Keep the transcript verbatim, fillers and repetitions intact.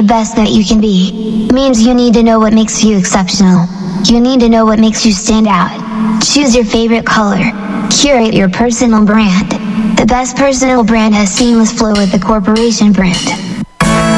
best that you can be means you need to know what makes you exceptional. You need to know what makes you stand out. Choose your favorite color. Curate your personal brand. The best personal brand has seamless flow with the corporation brand.